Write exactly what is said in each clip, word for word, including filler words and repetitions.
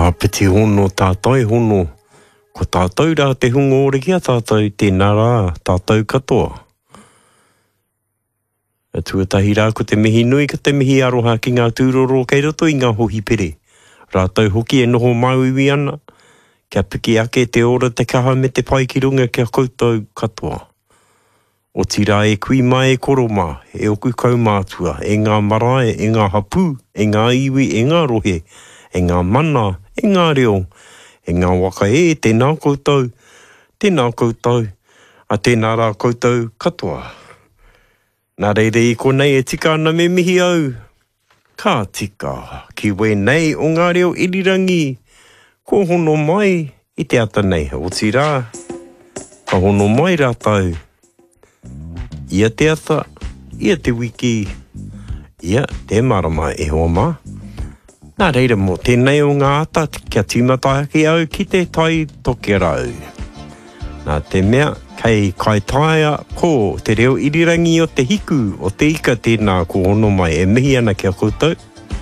A peti hono tātou hono. Ko tātou rā te hungo ore kia tātou tēnā rā tātou katoa. A tuatahi rā ko te mihi nui ka te mihi aroha ki ngā tūroro kei roto i ngā hohi pere. Rātou hoki e noho mauiwi ana. Kia piki ake te ora te kaha me te pai ki runga kia koutou katoa. O tira e kui mai e koroma, e oku kaumātua, e ngā marae, e ngā hapu, e ngā iwi, e ngā rohe, e ngā mana, e ngā reo, e ngā waka e, tēnā koutou, tēnā koutou, a tēnā rā koutou katoa. Nā reire i konei e tika ana me mihi au. Ka tika, ki wēnei o ngā reo irirangi, ko hono mai i te ata nei, o tira, ka hono mai rātau. Ia te ata, ia te wiki, ia te marama e hoa mā. Nā reira mō tēnei o ngā ata kia tīmatahaki au ki te tai toke rau. Nā te mea, kei kai taia ko te reo irirangi o te hiku o te ika tēnā ko ono mai e mihi ana kia koutou.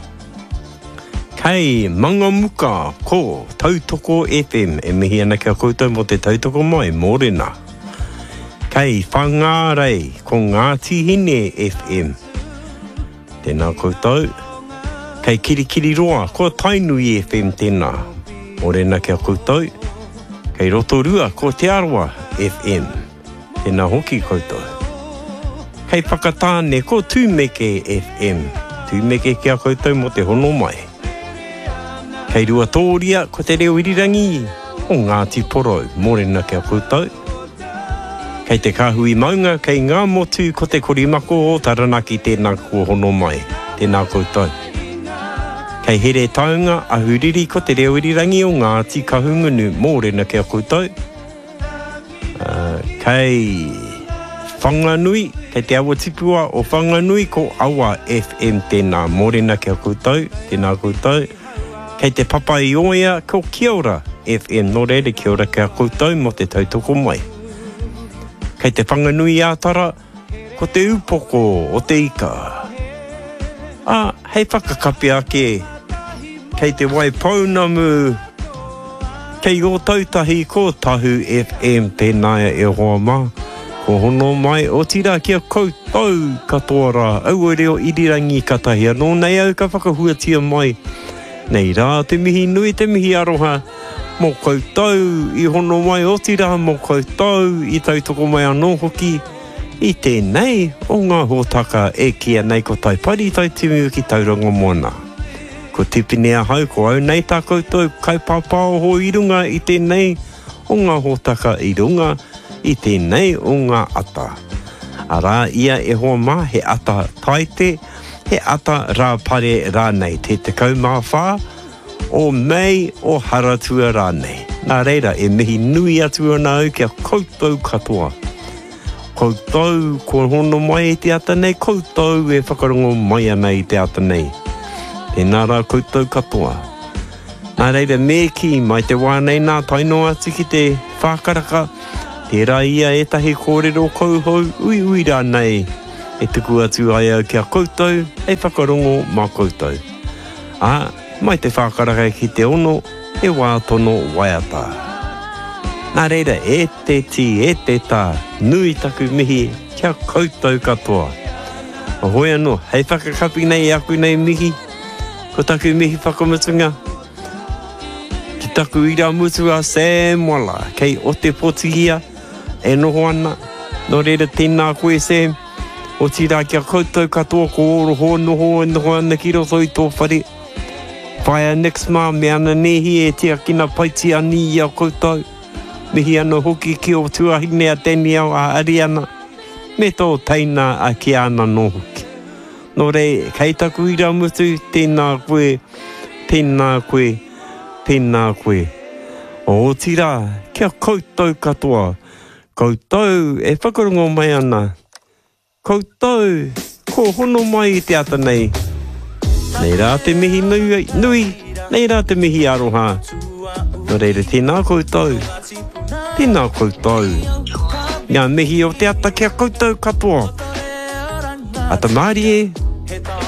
Kei mangamuka ko Tautoko F M e mihi ana kia koutou mo te tautoko mai mōrena. Kei whangārei ko Ngāti Hine F M. Tēnā koutou. Kei Kirikiri Roa ko Tainui F M tēnā. Mōrena kia koutou. Kei Rotorua ko Te Aroa F M. Tēnā hoki koutou. Kei Whakatāne ko Tūmeke F M. Tūmeke kia koutou mo te hono mai. Kei Ruatoria ko te reo irirangi o Ngāti Porou. Mōrena kia koutou. Kei te kāhui maunga, kei ngā motu ko te korimako o Taranaki tēnā ko hono mai, tēnā koutou. Kei here taunga a huriri ko te reo irirangi o Ngāti Kahungunu, mōrena kia koutou. Uh, kei Whanganui, kei te awa tipua o Whanganui ko Awa F M tēnā, mōrena kia koutou, tēnā koutou. Kei te Papai Oia ko Kiora F M, no reire Kiora kia koutou mo te tautoko mai. Kei te whanganui ātara, ko te upoko o te ika. Ah, hei whakakapi ake, kei te Waipounamu, kei o tautahi ko Tahu F M tēnā e hoa mā. Ko hono mai o tira kia koutou katoa rā, au o reo irirangi katahia, nō nei au ka whakahuatia mai. Nei rā, te mihi nui, te mihi aroha, mō koutou i hono mai o tira, mō koutou i tautoko mai anō hoki, i tēnei o ngā hōtaka e kia nei ko tai pari tai timu ki tauranga moana. Ko tipinea hau ko au nei tā koutou kai pāpāo ho i runga i tēnei o ngā hōtaka i runga i tēnei o ngā ata. Arā ia e hoa mā he ata taite, he ata rā pare rānei te te kaumawha, o mei o haratua rānei. Nā reira, e mihi nui atu ana au kia koutou katoa. Koutou, ko hono mai i te ata nei, koutou e whakarongo mai ana i te ata nei. Tēnā rā koutou katoa. Nā reira, me ki mai te wānei nā tainoa atu ki te whākaraka, tērā ia e tahi kōrero kouhou, ui ui rānei, e tuku atu ai au kia koutou, e whakarongo mā koutou. Ah, mai te whakaraka ki te ono, e wā tono waiata. Nā reira, e te ti, e te tā, nui taku mihi, kia koutou katoa. O hoi anō, hei whakakapi nei aku nei mihi, ko taku mihi whakamutunga. Ki taku ira mutua Sam Wala, kei o te potihia, e noho ana, no reira tēnā koe Sam, o tira kia koutou katoa ko oro ho noho e noho ana ki roto i tō whare. Whaia next mā me ana nehi e tia kina paiti ani i au koutou. Mihi ana hoki ki o tuahine a tēni au a Ariana. Me tō teina a ki ana no hoki. Nō rei, kei taku ira mutu, tēnā koe, tēnā koe, tēnā koe. O tira, kia koutou katoa. Koutou e whakarongo mai ana. Koutou, ko hono mai i te ata nei. Nei rā te mihi nui, nui, nei rā te mihi aroha. Nō reira, tēnā koutou, tēnā koutou. Ngā mihi o te ata kia koutou katoa. Ata Mārie,